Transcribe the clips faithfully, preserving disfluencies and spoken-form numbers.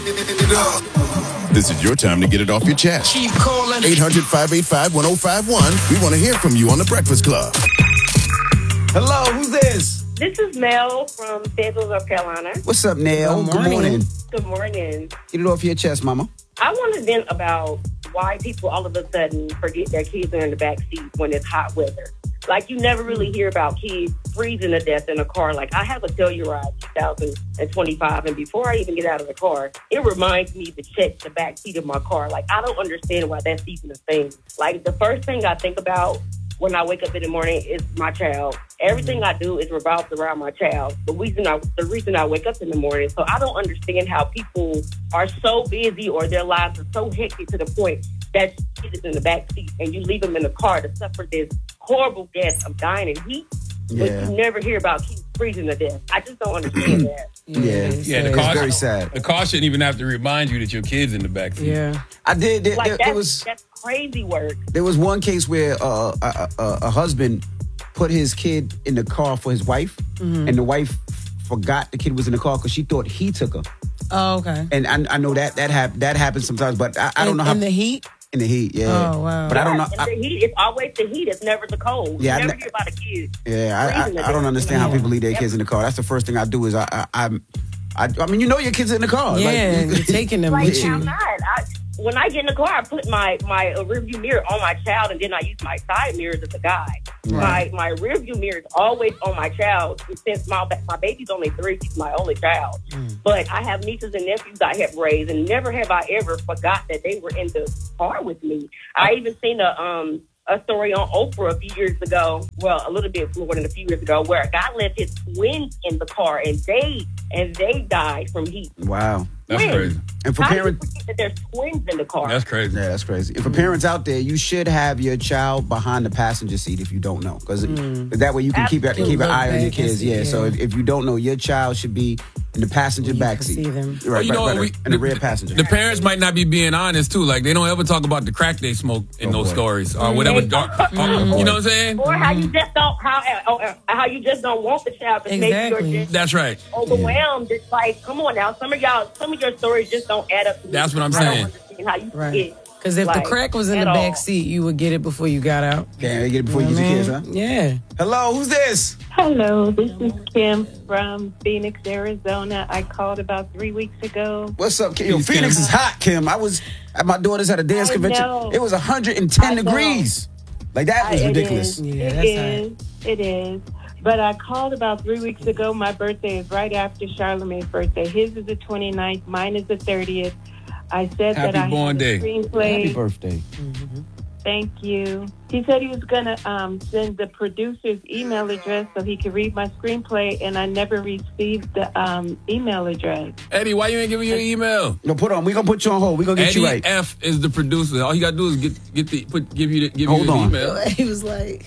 This is your time to get it off your chest. Keep calling. eight hundred, five eight five, one oh five one. We want to hear from you on The Breakfast Club. Hello, who's this? This is Mel from Fayetteville, North Carolina. What's up, Nell? Good morning. Good morning. Get it off your chest, mama. I want to vent about why people all of a sudden forget their kids are in the back seat when it's hot weather. Like, you never really hear about kids freezing to death in a car. Like, I have a Telluride two thousand twenty-five, and before I even get out of the car, it reminds me to check the back seat of my car. Like, I don't understand why that's even a thing. Like, the first thing I think about when I wake up in the morning is my child. Everything I do is revolved around my child. The reason I the reason I wake up in the morning. So I don't understand how people are so busy or their lives are so hectic to the point that kid is in the back seat and you leave them in the car to suffer this horrible death of dying in heat. Yeah. But you never hear about kids freezing to death. I just don't understand that. Yeah, Yeah, the it's car, very sad. The car shouldn't even have to remind you that your kid's in the back seat. Yeah. I did. There, Like, there, that's, there was that's crazy work. there was one case where uh, a, a, a husband put his kid in the car for his wife, Mm-hmm. and the wife forgot the kid was in the car because she thought he took her. Oh, okay. And I, I know that that hap- that happens sometimes, but I, I don't in, know how in the heat. in the heat. Yeah. Oh, wow. But I don't know. And I, the heat, it's always the heat. It's never the cold. Yeah, I you never kn- hear about a kid. yeah, I, freezing to I, I don't death. understand how Yeah. people leave their kids in the car. That's the first thing I do is I I I'm- I, I mean, you know your kids in the car. Yeah, Like, and you're taking them Like, with you. I'm not. I, when I get in the car, I put my my uh, rearview mirror on my child, and then I use my side mirrors as a guide. Right. My my rearview mirror is always on my child. Since my my baby's only three, she's my only child. Mm. But I have nieces and nephews I have raised, and never have I ever forgot that they were in the car with me. I even seen a um. a story on Oprah a few years ago, well, a little bit more than a few years ago, where a guy left his twins in the car and they and they died from heat. wow. That's Twins. crazy. And for How do you parents, forget that there's twins in the car? That's crazy. yeah, that's crazy. And for parents out there, you should have your child behind the passenger seat if you don't know, because that way you can keep keep an eye on your kids. Yeah. So if, if you don't know, your child should be in the passenger You back can seat. see them. Right, Well, you right, know, right, we- right. And the rear passenger. The parents might not be being honest too. Like they don't ever talk about the crack they smoke in Oh, those boy. stories or whatever. Dark, uh, you know what I'm saying? Or how you just don't how uh, how you just don't want the child to maybe Exactly. you're just That's right. overwhelmed. It's like, come on now, some of y'all, some of your stories just don't add up. To me. That's what I'm I saying. don't understand how you Right. get. Because if like, the crack was in at the back all. seat, you would get it before you got out. Damn, they get it before you You get know your kids, what I huh? mean? Yeah. Hello, who's this? Hello, this is Kim from Phoenix, Arizona. I called about three weeks ago. What's up, Kim? Yo, Peace, Phoenix Kim. is hot, Kim. I was at my daughter's at a dance I convention. know. It was one hundred ten I know. degrees. Like that was I- it ridiculous. is. Yeah, It that's is. It is. But I called about three weeks ago. My birthday is right after Charlamagne's birthday. His is the twenty-ninth. Mine is the thirtieth. I said Happy that I born had day. a screenplay. Happy birthday. Thank you. He said he was going to um, send the producer's email address so he could read my screenplay, and I never received the um, email address. Eddie, why you ain't giving your email? No, put on. We gonna put you on hold. We gonna get Eddie you right. F is the producer. All you gotta do is get get the put give you the, give Hold you the on. email. He was like,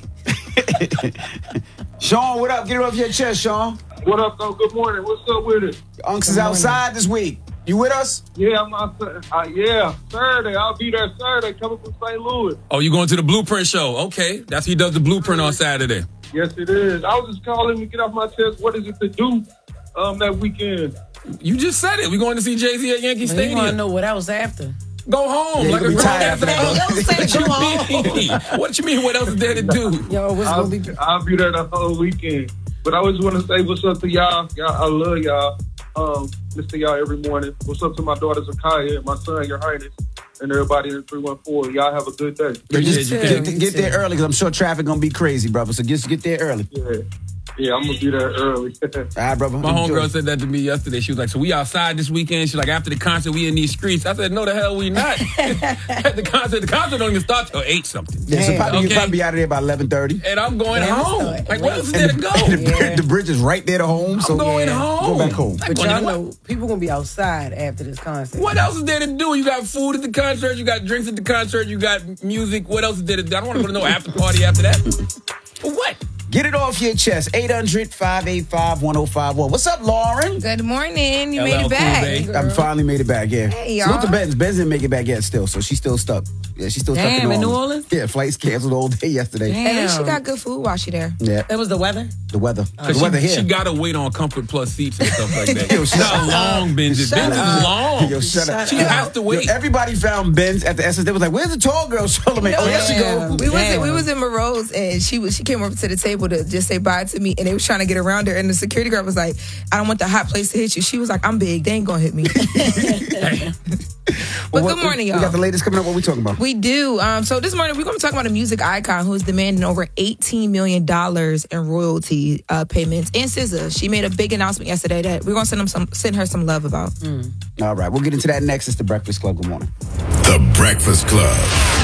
Sean, what up? Get it off your chest, Sean. What up, though? Good morning. What's up with it? Unks is outside this week. You with us? Yeah, I'm outside. Uh, yeah, Saturday. I'll be there Saturday coming from Saint Louis. Oh, you going to the Blueprint show? Okay, that's he does the Blueprint on Saturday. Yes, it is. I was just calling to get off my chest. What is it to do um, that weekend? You just said it. We going to see Jay-Z at Yankee you want to Stadium. know what I was after. Go home. Yeah, like you a gonna be grown tired after after that. that. Don't say What go you mean? What you mean? What else is there to do? Yo, what's I'll, going to be... I'll be there the whole weekend. But I always want to say what's up to y'all. Y'all, I love y'all. Um, listen to y'all every morning. What's up to my daughter Zakaya and my son, Your Highness, and everybody in the three one four. Y'all have a good day. Yeah, just you, get, Kim. get there early because I'm sure traffic gonna be crazy, brother. So just get there early. Yeah, yeah, I'm gonna be there early. All right, brother. My Enjoy. homegirl said that to me yesterday. She was like, so we outside this weekend? She's like, after the concert, we in these streets. I said, no, the hell we not. At the concert, the concert don't even start till eight something. Yeah, so Damn. probably you Okay. probably be out of there by eleven thirty. And I'm going Damn, home. that's Like, what else is And there the, to go? and the, Yeah. the bridge is right there to home. So I'm going Yeah. home. Go back home. Like, But going y'all to- know, people going to be outside after this concert. What else is there to do? You got food at the concert, you got drinks at the concert, you got music. What else is there to do? I don't want to go to no after party after that. For what? Get it off your chest. eight hundred, five eight five, one oh five one. What's up, Lauren? Good morning. You L made L it back. Cool I finally made it back, yeah. Hey, y'all. Salute to Benz. Benz didn't make it back yet still, so she's still stuck. Yeah, she's still stuck Damn, in in New New Orleans. Orleans? Yeah, flights canceled all day yesterday. At least she Damn. got good food while she there. Yeah, That was the weather? the weather. The Cause weather she, here. she gotta wait on Comfort Plus seats and stuff like that. Yo, Yo, shut Not up. long, Benz. Benz Shut is up. long. Yo, shut up. She has to wait. Yo, everybody found Benz at the Essence. They was like, "Where's the tall girl, Charlamagne?" Oh, there she Damn. go. We was Damn. we was in Monroe's and she was she came over to the table to just say bye to me and they was trying to get around her and the security guard was like, "I don't want the hot place to hit you." She was like, "I'm big, they ain't gonna hit me." But Well, good morning, we, y'all. We got the latest coming up. What we talking about? We do. Um, so this morning we're going to talk about a music icon who is demanding over eighteen million dollars in royalty uh, payments. And S Z A, she made a big announcement yesterday that we're going to send them some, send her some love about. Mm. All right, we'll get into that next. It's the Breakfast Club. Good morning. The Breakfast Club.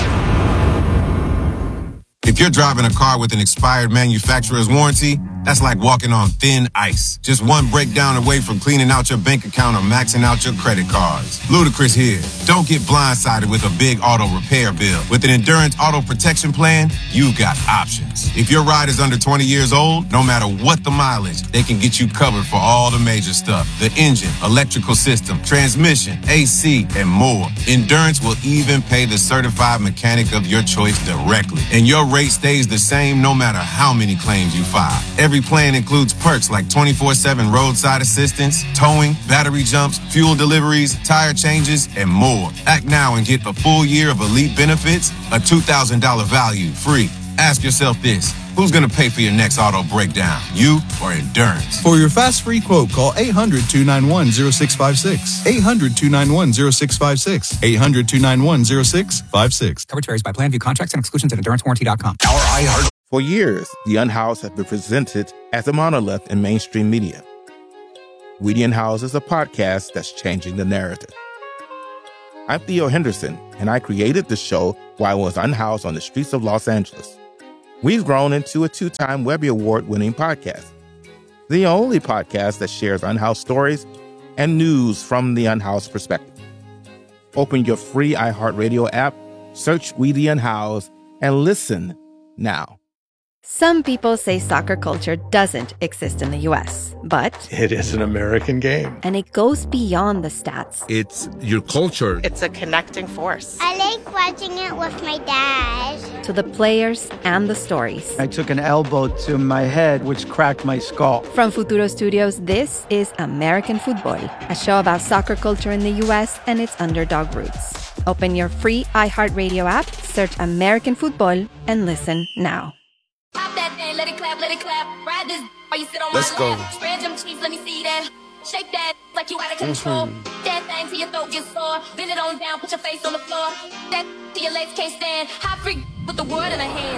If you're driving a car with an expired manufacturer's warranty, that's like walking on thin ice. Just one breakdown away from cleaning out your bank account or maxing out your credit cards. Ludacris here. Don't get blindsided with a big auto repair bill. With an Endurance Auto Protection Plan, you've got options. If your ride is under twenty years old, no matter what the mileage, they can get you covered for all the major stuff. The engine, electrical system, transmission, A C, and more. Endurance will even pay the certified mechanic of your choice directly. And your rate stays the same no matter how many claims you file. Every plan includes perks like twenty-four seven roadside assistance, towing, battery jumps, fuel deliveries, tire changes, and more. Act now and get a full year of elite benefits, a two thousand dollars value free. Ask yourself this: who's going to pay for your next auto breakdown, you or Endurance? For your fast free quote, call eight hundred, two nine one, oh six five six. eight hundred, two nine one, oh six five six. eight hundred, two nine one, oh six five six. Coverage varies by plan. View contracts and exclusions at endurance warranty dot com. Our iHeart. For years, The Unhoused have been presented as a monolith in mainstream media. We The Unhoused is a podcast that's changing the narrative. I'm Theo Henderson, and I created the show while I was unhoused on the streets of Los Angeles. We've grown into a two-time Webby Award-winning podcast, the only podcast that shares unhoused stories and news from the unhoused perspective. Open your free iHeartRadio app, search We The Unhoused, and listen now. Some people say soccer culture doesn't exist in the U S, but it is an American game. And it goes beyond the stats. It's your culture. It's a connecting force. I like watching it with my dad. To the players and the stories. I took an elbow to my head, which cracked my skull. From Futuro Studios, this is American Football, a show about soccer culture in the U S and its underdog roots. Open your free iHeartRadio app, search American Football, and listen now. Pop that thing, let it clap, let it clap. Ride this while you sit on Let's my go. lap. Spread them cheeks, let me see that. Shake that like you out of control. Mm-hmm. That thing till your throat gets sore. Bend it on down, put your face on the floor. That till your legs can't stand. Hot freak with the world in her hand.